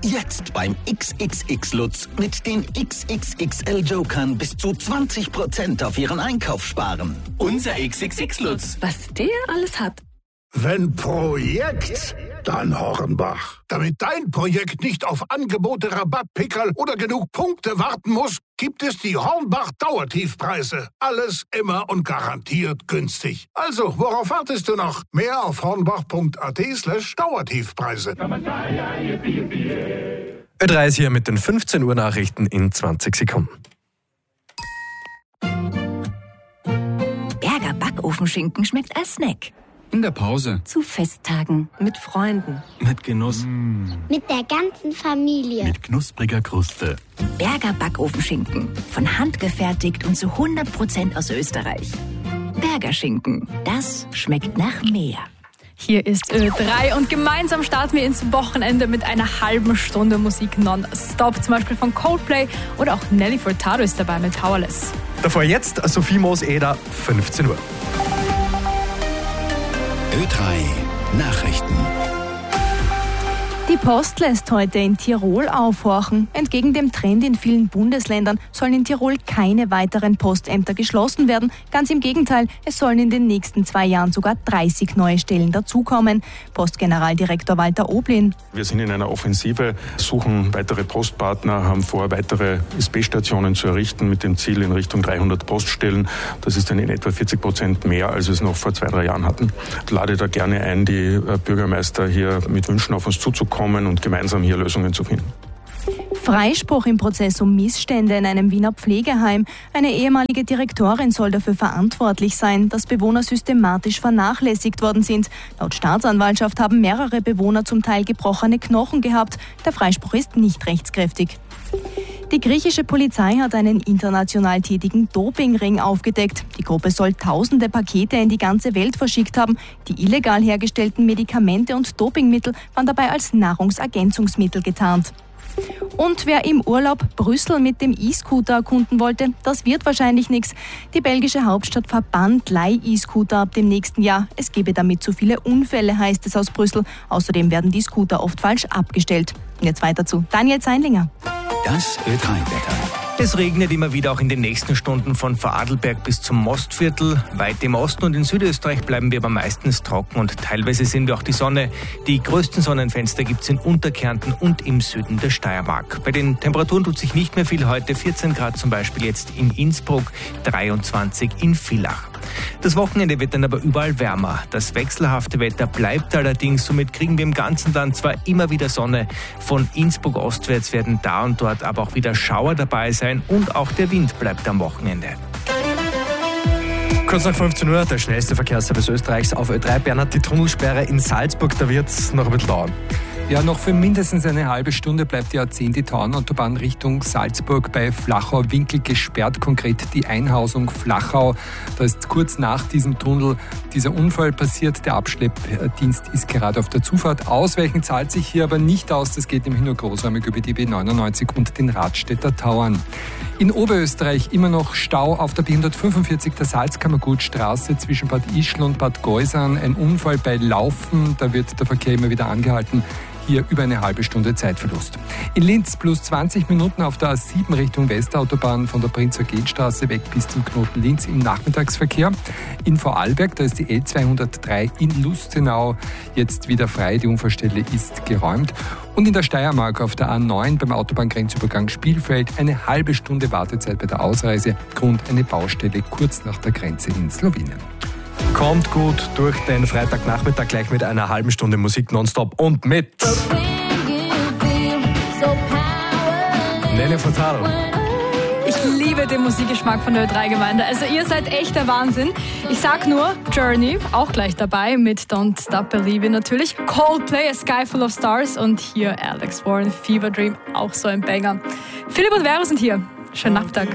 Jetzt beim XXX Lutz mit den XXXL Jokern bis zu 20% auf Ihren Einkauf sparen. Unser XXX Lutz. Was der alles hat. Wenn Projekt, dann Hornbach. Damit dein Projekt nicht auf Angebote, Rabattpickerl oder genug Punkte warten muss, gibt es die Hornbach Dauertiefpreise. Alles immer und garantiert günstig. Also, worauf wartest du noch? Mehr auf hornbach.at/Dauertiefpreise. Ö3 ist hier mit den 15 Uhr Nachrichten in 20 Sekunden. Berger Backofenschinken schmeckt als Snack. In der Pause. Zu Festtagen. Mit Freunden. Mit Genuss. Mit der ganzen Familie. Mit knuspriger Kruste. Berger Backofenschinken. Von Hand gefertigt und zu 100% aus Österreich. Berger Schinken. Das schmeckt nach mehr. Hier ist Ö3 und gemeinsam starten wir ins Wochenende mit einer halben Stunde Musik non-stop. Zum Beispiel von Coldplay oder auch Nelly Furtado ist dabei mit Powerless. Davor jetzt Sophie Moos-Eder, 15 Uhr. Ö3 Nachrichten. Die Post lässt heute in Tirol aufhorchen. Entgegen dem Trend in vielen Bundesländern sollen in Tirol keine weiteren Postämter geschlossen werden. Ganz im Gegenteil, es sollen in den nächsten 2 Jahren sogar 30 neue Stellen dazukommen. Postgeneraldirektor Walter Oblin. Wir sind in einer Offensive, suchen weitere Postpartner, haben vor, weitere SP-Stationen zu errichten mit dem Ziel in Richtung 300 Poststellen. Das ist dann in etwa 40% mehr, als wir es noch vor 2-3 Jahren hatten. Ich lade da gerne ein, die Bürgermeister hier mit Wünschen auf uns zuzukommen und gemeinsam hier Lösungen zu finden. Freispruch im Prozess um Missstände in einem Wiener Pflegeheim. Eine ehemalige Direktorin soll dafür verantwortlich sein, dass Bewohner systematisch vernachlässigt worden sind. Laut Staatsanwaltschaft haben mehrere Bewohner zum Teil gebrochene Knochen gehabt. Der Freispruch ist nicht rechtskräftig. Die griechische Polizei hat einen international tätigen Dopingring aufgedeckt. Die Gruppe soll tausende Pakete in die ganze Welt verschickt haben. Die illegal hergestellten Medikamente und Dopingmittel waren dabei als Nahrungsergänzungsmittel getarnt. Und wer im Urlaub Brüssel mit dem E-Scooter erkunden wollte, das wird wahrscheinlich nichts. Die belgische Hauptstadt verbannt Leih-E-Scooter ab dem nächsten Jahr. Es gebe damit zu viele Unfälle, heißt es aus Brüssel. Außerdem werden die Scooter oft falsch abgestellt. Jetzt weiter zu Daniel Zeinlinger. Das Ö3-Wetter. Es regnet immer wieder auch in den nächsten Stunden von Vorarlberg bis zum Mostviertel. Weit im Osten und in Südösterreich bleiben wir aber meistens trocken und teilweise sehen wir auch die Sonne. Die größten Sonnenfenster gibt es in Unterkärnten und im Süden der Steiermark. Bei den Temperaturen tut sich nicht mehr viel heute. 14 Grad zum Beispiel jetzt in Innsbruck, 23 in Villach. Das Wochenende wird dann aber überall wärmer. Das wechselhafte Wetter bleibt allerdings. Somit kriegen wir im ganzen Land zwar immer wieder Sonne. Von Innsbruck ostwärts werden da und dort aber auch wieder Schauer dabei sein. Und auch der Wind bleibt am Wochenende. Kurz nach 15 Uhr, der schnellste Verkehrsservice Österreichs auf Ö3. Bernhard, die Tunnelsperre in Salzburg, da wird es noch ein bisschen dauern. Ja, noch für mindestens eine halbe Stunde bleibt die A10, die Tauernautobahn Richtung Salzburg bei Flachau-Winkel gesperrt, konkret die Einhausung Flachau. Da ist kurz nach diesem Tunnel dieser Unfall passiert. Der Abschleppdienst ist gerade auf der Zufahrt. Ausweichen zahlt sich hier aber nicht aus. Das geht nämlich nur großräumig über die B99 und den Radstädter Tauern. In Oberösterreich immer noch Stau auf der B145 der Salzkammergutstraße zwischen Bad Ischl und Bad Geusern. Ein Unfall bei Laufen, da wird der Verkehr immer wieder angehalten. Hier über eine halbe Stunde Zeitverlust. In Linz plus 20 Minuten auf der A7 Richtung Westautobahn von der Prinz-Eugen-Straße weg bis zum Knoten Linz im Nachmittagsverkehr. In Vorarlberg, da ist die L203 in Lustenau jetzt wieder frei. Die Unfallstelle ist geräumt. Und in der Steiermark auf der A9 beim Autobahngrenzübergang Spielfeld eine halbe Stunde Wartezeit bei der Ausreise. Grund eine Baustelle kurz nach der Grenze in Slowenien. Kommt gut durch den Freitagnachmittag gleich mit einer halben Stunde Musik nonstop und mit Nelly Furtado. Ich liebe den Musikgeschmack von der Ö3-Gemeinde. Also ihr seid echt der Wahnsinn. Ich sag nur, Journey, auch gleich dabei mit Don't Stop Believing natürlich. Coldplay, A Sky Full of Stars und hier Alex Warren, Fever Dream, auch so ein Banger. Philipp und Vero sind hier. Schönen Nachmittag.